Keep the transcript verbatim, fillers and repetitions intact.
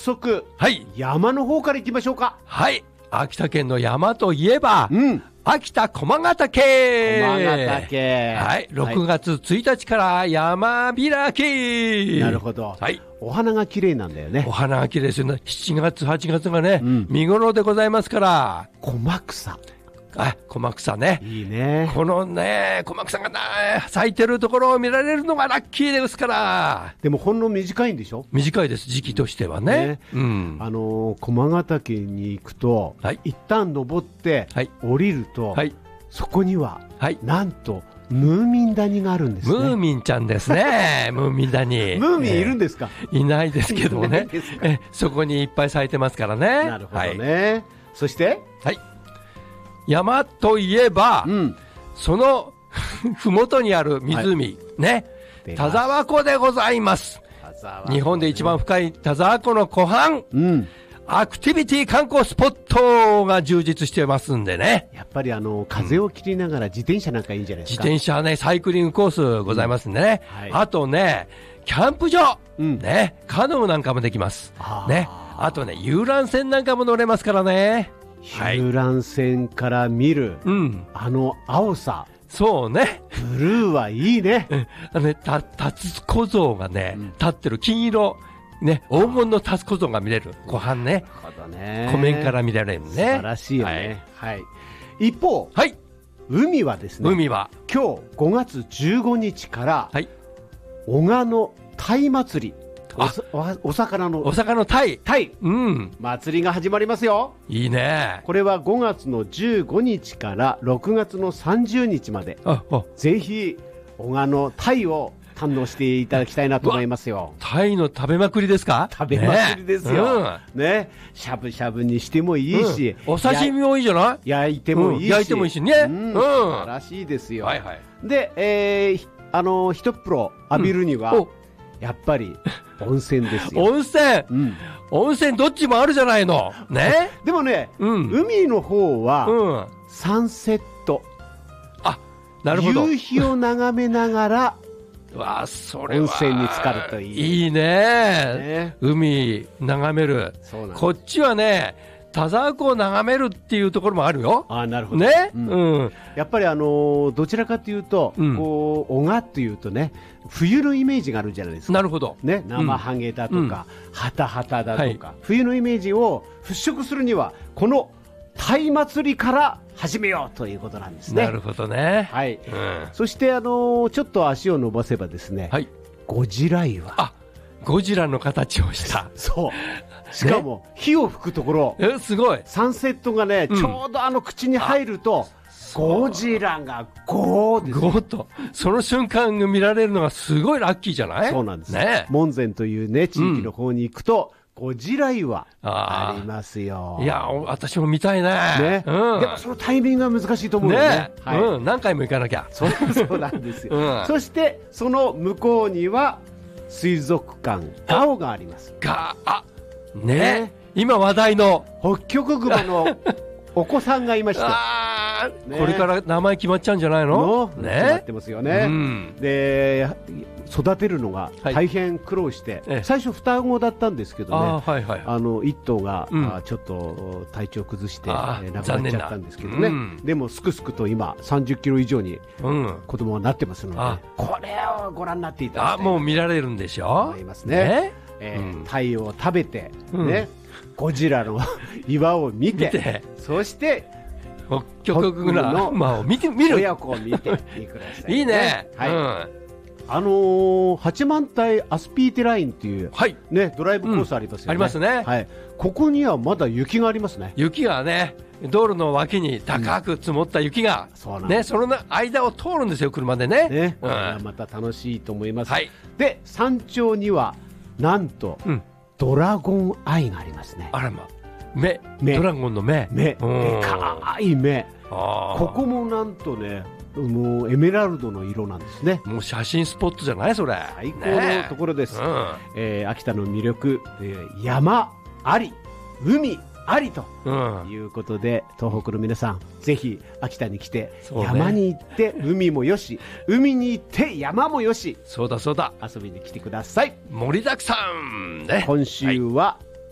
速、 はい。 山の方から行きましょうか。 はい。秋田県の山といえば、 うん。 秋田駒ヶ岳。 駒ヶ岳。 はい。ろくがつついたちから山開き。 なるほど。 はい。 お花が綺麗なんだよね。 お花が綺麗ですよね。しちがつ、はちがつがね、 うん、 見頃でございますから。 駒草。 あ、駒草ね。 いいね。 このね、駒草がな咲いてるところを見られるのがラッキーですから。 でもほんの短いんでしょ？ 短いです、時期としてはね。ね、うん、 あのー、駒ヶ岳に行くと、はい、一旦登って、はい、降りると、はい、そこには、はい、なんとムーミン谷があるんですね。 ムーミンちゃんですね。ムーミン谷。 ムーミンいるんですか？ えー、いないですけどもね。えそこにいっぱい咲いてますからね。 なるほどね。はい、そして、 はい。山といえば、うん、そのふもとにある湖、はい、ね、田沢湖でございます。日本で一番深い田沢湖の湖畔、うん、アクティビティ観光スポットが充実してますんでね。 やっぱりあの風を切りながら自転車なんかいいんじゃないですか。 自転車ね、サイクリングコースございますんでね。うん、はい、あとね、キャンプ場、うん、ね、カヌーなんかもできます。ね、あとね、遊覧船なんかも乗れますからね。 遊覧船から見る、はい、うん、あの青さ。 そうね。 ブルーはいいね。 あのね、た、立つ小僧がね、うん、立ってる金色、ね、黄金の立つ小僧が見れる。湖畔ね。なるほどね。湖面から見られるね。素晴らしいよね。はい。はい、一方、 はい。 海はですね、 海は、 今日ごがつじゅうごにちから、はい。男鹿の鯛祭り。お, お, お魚のお魚の鯛鯛、うん、祭りが始まりますよ。 いいね。 これはごがつのじゅうごにちからろくがつのさんじゅうにちまで、ああぜひ男鹿の鯛を堪能していただきたいなと思いますよ。 鯛の食べまくりですか？ 食べまくりですよ、ね、うん、ね、しゃぶしゃぶにしてもいいし、 うん、お刺身もいいじゃない？ 焼いてもいいし、うん、 焼いてもいいしね、うん、 素晴らしいですよ。はいはい、で、えー、あの一風呂浴びるには、うん、やっぱり温泉ですよ。 温泉、うん、温泉どっちもあるじゃないのね。 でもね、うん、海の方は、うん、サンセット、 あ、なるほど、 夕日を眺めながらわ、それは温泉に浸かるといい。 いい ね, ね、海眺める。そうなん、こっちはね、田沢湖を眺めるっていうところもあるよ。 あ、なるほどね、 うんうん、やっぱりあのー、どちらかというと、うん、こう男鹿っていうとね、冬のイメージがあるじゃないですか。 なるほど、 ね、生ハゲだとか、うん、ハタハタだとか、はい、冬のイメージを払拭するにはこの鯛祭りから始めようということなんですね。 なるほどね。 はい、うん、そしてあのー、ちょっと足を伸ばせばですね、はい、ゴジラ岩、 あ、ゴジラの形をしたそうしかも火を吹くところ、 え、すごい、 サンセットがね、うん、ちょうどあの口に入るとゴジラがゴーです、 ゴーとその瞬間が見られるのがすごいラッキーじゃない？ そうなんです、ね、門前というね地域の方に行くと、うん、ゴジラ岩ありますよ。 いや、私も見たい ね, ね、 うん、でもそのタイミングが難しいと思うよ ね, ね、 はい、うん、何回も行かなきゃ。 そうそうなんですよ、うん、そしてその向こうには水族館ガオがあります。 ガあね, ね、今話題のホッキョクグマのお子さんがいましてあ、ね、これから名前決まっちゃうんじゃないの？ ね、決まってますよね、うん、で育てるのが大変苦労して、はい、最初双子だったんですけどね、あ、はいはい、あの一頭が、うん、ちょっと体調崩して亡くなっちゃったんですけどね、うん、でもすくすくと今さんじゅっキロ以上に子供がなってますので、うん、これをご覧になっていただきたい。 あ、もう見られるんでしょ？ 思いますね、ね、えーうん、鯛を食べて、うん、ね、ゴジラの岩を見 て, 見てそして北極熊の馬を見てみる、 親子を見てみてください、ね、 いいね、 はい、うん、あのー、八幡平アスピーテラインっていう、はい、ね、ドライブコースありますよね、うん、 ありますね、 はい、ここにはまだ雪がありますね。 雪がね、道路の脇に高く積もった雪が、うん、そうなんね、その間を通るんですよ、車でね。ね、 うん、これはまた楽しいと思います、はい、で山頂にはなんと、うん、ドラゴンアイがありますね。 あらま、目、目、ドラゴンの目、 目、でかい目、ここもなんとね、もうエメラルドの色なんですね。 もう写真スポットじゃない、それ。 最高のところです、ね、うん、えー、秋田の魅力、えー、山あり海ありということで、うん、東北の皆さんぜひ秋田に来て、ね、山に行って海もよし海に行って山もよし、 そうだそうだ、 遊びに来てください。 盛りだくさん、ね、 今週は